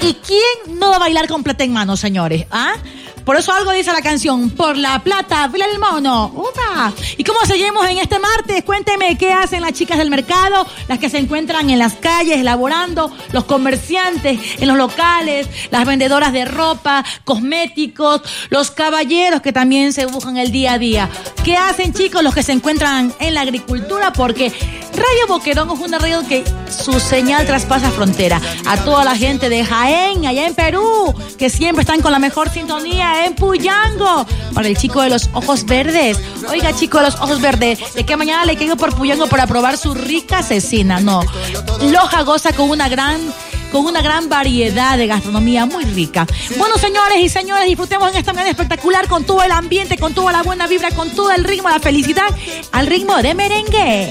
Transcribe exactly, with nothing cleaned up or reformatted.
¿Y quién no va a bailar con plata en mano, señores? ¿Ah? Por eso algo dice la canción, por la plata, vela el mono. ¡Upa! ¿Y cómo seguimos en este martes? Cuénteme qué hacen las chicas del mercado, las que se encuentran en las calles elaborando, los comerciantes en los locales, las vendedoras de ropa, cosméticos, los caballeros que también se buscan el día a día. ¿Qué hacen, chicos, los que se encuentran en la agricultura? Porque Radio Boquerón es una radio que su señal traspasa frontera. A toda la gente de Jaén, allá en Perú, que siempre están con la mejor sintonía en Puyango, para el chico de los ojos verdes. Oiga, chico de los ojos verdes, de que mañana le caigo por Puyango para probar su rica cecina. No, Loja goza con una gran con una gran variedad de gastronomía muy rica. Bueno, señores y señores, disfrutemos en esta mañana espectacular con todo el ambiente, con toda la buena vibra, con todo el ritmo, la felicidad, al ritmo de merengue.